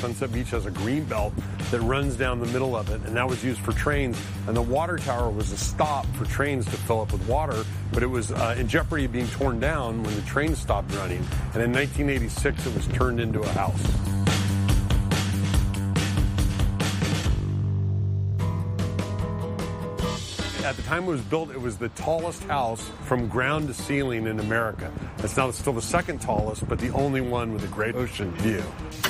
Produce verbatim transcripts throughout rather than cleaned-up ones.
Sunset Beach has a green belt that runs down the middle of it, and that was used for trains. And the water tower was a stop for trains to fill up with water, but it was uh, in jeopardy of being torn down when the train stopped running. And in nineteen eighty-six, it was turned into a house. At the time it was built, it was the tallest house from ground to ceiling in America. It's now still the second tallest, but the only one with a great ocean view.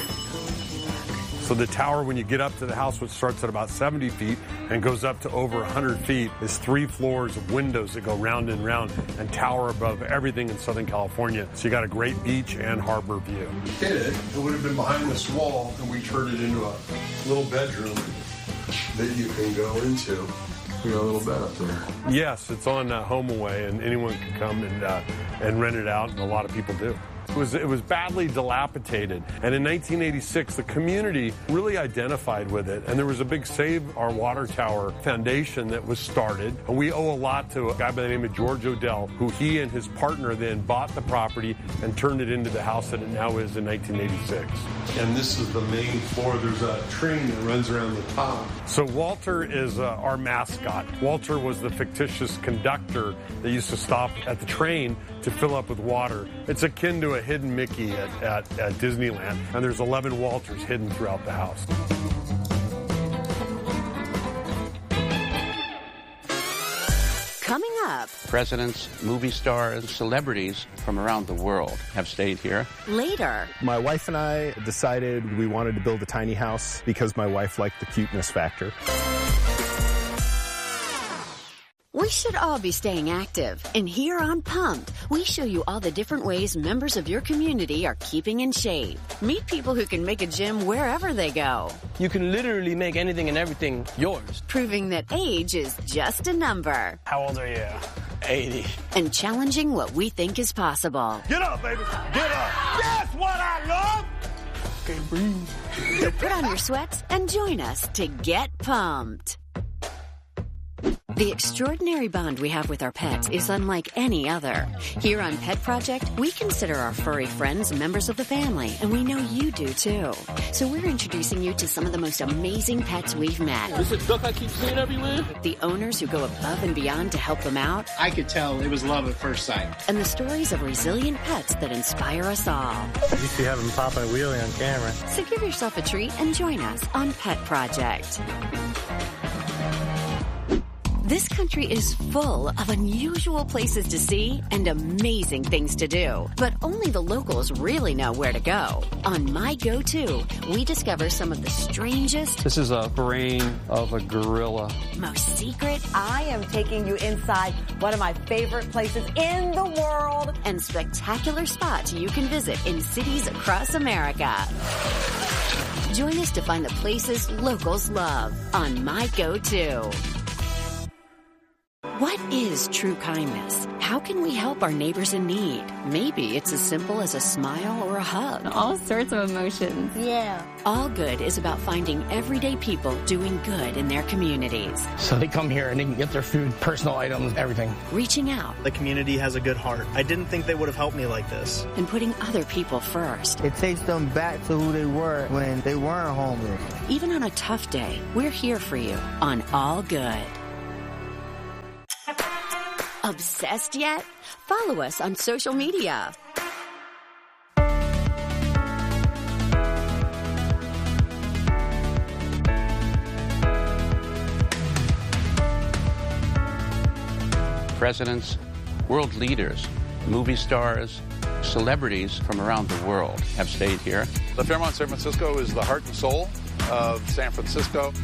So the tower, when you get up to the house, which starts at about seventy feet and goes up to over one hundred feet, is three floors of windows that go round and round and tower above everything in Southern California. So you got a great beach and harbor view. Hit it, it would have been behind this wall, and we turned it into a little bedroom that you can go into. We got a little bed up there. Yes, it's on uh, HomeAway, and anyone can come and uh, and rent it out, and a lot of people do. It was, it was badly dilapidated, and in nineteen eighty-six, the community really identified with it, and there was a big Save Our Water Tower Foundation that was started, and we owe a lot to a guy by the name of George Odell, who he and his partner then bought the property and turned it into the house that it now is in nineteen eighty-six. And this is the main floor. There's a train that runs around the top. So Walter is uh, our mascot. Walter was the fictitious conductor that used to stop at the train to fill up with water. It's akin to a hidden Mickey at, at, at Disneyland, and there's eleven Walters hidden throughout the house. Coming up, presidents, movie stars, celebrities from around the world have stayed here. Later, my wife and I decided we wanted to build a tiny house because my wife liked the cuteness factor. we should all be staying active. And here on Pumped, we show you all the different ways members of your community are keeping in shape. Meet people who can make a gym wherever they go. You can literally make anything and everything yours. Proving that age is just a number. How old are you? eighty. And challenging what we think is possible. Get up, baby. Get up. That's what I love. Okay, breathe. So put on your sweats and join us to get pumped. The extraordinary bond we have with our pets is unlike any other. Here on Pet Project, we consider our furry friends members of the family, and we know you do too. So we're introducing you to some of the most amazing pets we've met. This is a duck I keep seeing everywhere? The owners who go above and beyond to help them out. I could tell it was love at first sight. And the stories of resilient pets that inspire us all. You see having pop a wheelie on camera. So give yourself a treat and join us on Pet Project. This country is full of unusual places to see and amazing things to do. But only the locals really know where to go. On My Go-To, we discover some of the strangest... This is a brain of a gorilla. ...most secret... I am taking you inside one of my favorite places in the world. ...and spectacular spots you can visit in cities across America. Join us to find the places locals love on My Go-To. What is true kindness? How can we help our neighbors in need? Maybe it's as simple as a smile or a hug. All sorts of emotions. Yeah. All Good is about finding everyday people doing good in their communities. So they come here and they can get their food, personal items, everything. Reaching out. The community has a good heart. I didn't think they would have helped me like this. And putting other people first. It takes them back to who they were when they weren't homeless. Even on a tough day, we're here for you on All Good. Obsessed yet? Follow us on social media. Presidents, world leaders, movie stars, celebrities from around the world have stayed here. The Fairmont San Francisco is the heart and soul of San Francisco.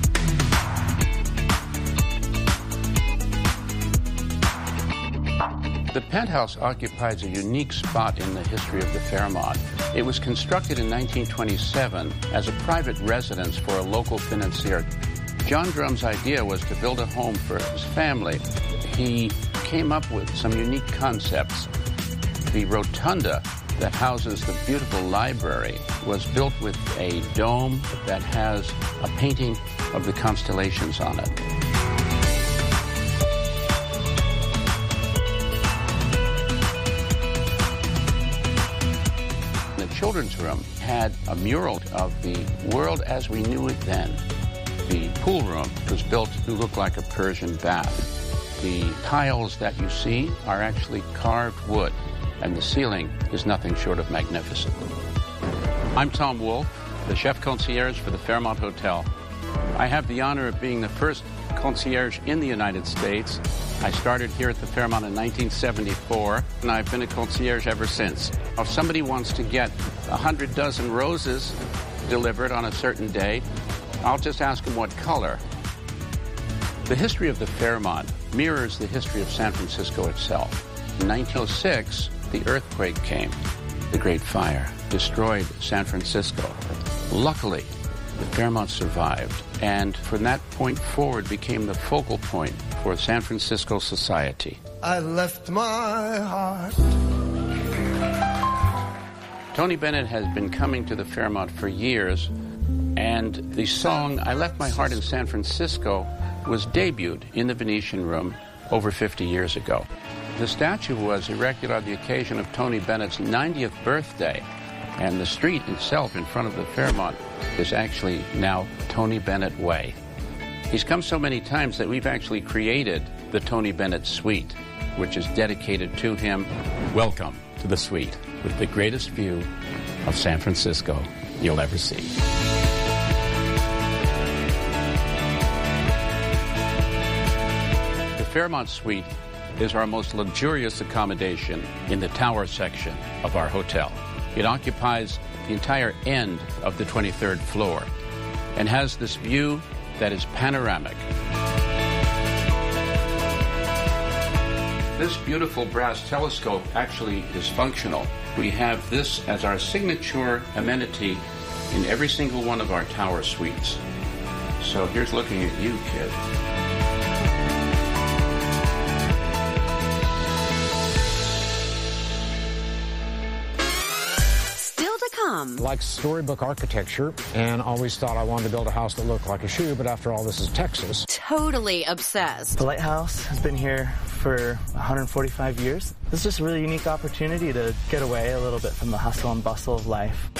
The Penthouse occupies a unique spot in the history of the Fairmont. It was constructed in nineteen twenty-seven as a private residence for a local financier. John Drum's idea was to build a home for his family. He came up with some unique concepts. The rotunda that houses the beautiful library was built with a dome that has a painting of the constellations on it. children's room had a mural of the world as we knew it then. The pool room was built to look like a Persian bath. The tiles that you see are actually carved wood, and the ceiling is nothing short of magnificent. I'm Tom Wolfe, the chef concierge for the Fairmont Hotel. I have the honor of being the first concierge in the United States. I started here at the Fairmont in nineteen seventy-four, and I've been a concierge ever since. If somebody wants to get a hundred dozen roses delivered on a certain day, I'll just ask them what color. The history of the Fairmont mirrors the history of San Francisco itself. In nineteen oh six, the earthquake came. The Great Fire destroyed San Francisco. Luckily, the Fairmont survived, and from that point forward became the focal point for San Francisco society. I left my heart. Tony Bennett has been coming to the Fairmont for years, and the song I Left My Heart in San Francisco was debuted in the Venetian Room over fifty years ago. The statue was erected on the occasion of Tony Bennett's ninetieth birthday, and the street itself in front of the Fairmont is actually now Tony Bennett Way. He's come so many times that we've actually created the Tony Bennett Suite, which is dedicated to him. Welcome to the suite with the greatest view of San Francisco you'll ever see. The Fairmont Suite is our most luxurious accommodation in the tower section of our hotel. It occupies the entire end of the twenty-third floor and has this view that is panoramic. This beautiful brass telescope actually is functional. We have this as our signature amenity in every single one of our tower suites. So here's looking at you, kid. Like storybook architecture, and always thought I wanted to build a house that looked like a shoe, but after all, this is Texas. Totally obsessed. The Lighthouse has been here for one hundred forty-five years. This is just a really unique opportunity to get away a little bit from the hustle and bustle of life.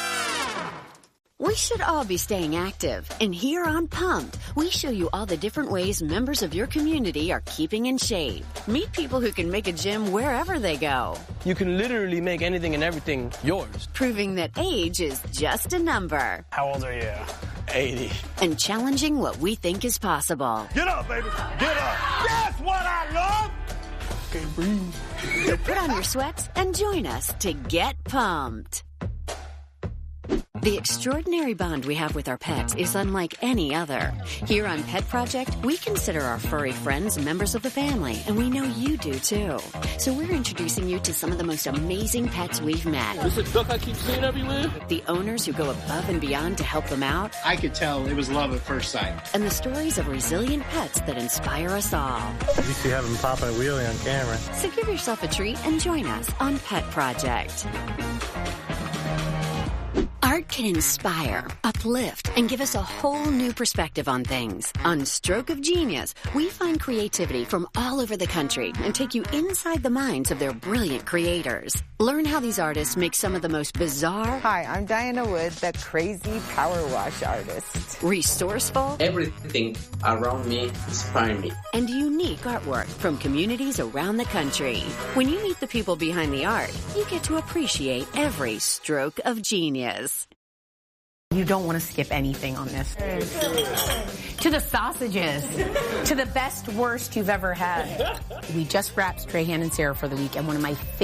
We should all be staying active, and here on Pumped, we show you all the different ways members of your community are keeping in shape. Meet people who can make a gym wherever they go. You can literally make anything and everything yours. Proving that age is just a number. How old are you? eighty. And challenging what we think is possible. Get up, baby. Get up. That's what I love. Okay, breathe. So put on your sweats and join us to get pumped. The extraordinary bond we have with our pets is unlike any other. Here on Pet Project, we consider our furry friends members of the family, and we know you do too. So we're introducing you to some of the most amazing pets we've met. This is a duck I keep seeing everywhere. The owners who go above and beyond to help them out. I could tell it was love at first sight. And the stories of resilient pets that inspire us all. You see have them popping a wheelie on camera. So give yourself a treat and join us on Pet Project. Art can inspire, uplift, and give us a whole new perspective on things. On Stroke of Genius, we find creativity from all over the country and take you inside the minds of their brilliant creators. Learn how these artists make some of the most bizarre... Hi, I'm Diana Wood, the crazy power wash artist. Resourceful... Everything around me inspires me. And unique artwork from communities around the country. When you meet the people behind the art, you get to appreciate every stroke of genius. You don't want to skip anything on this. To the sausages. To the best, worst you've ever had. We just wrapped Strahan and Sarah for the week, and one of my favorite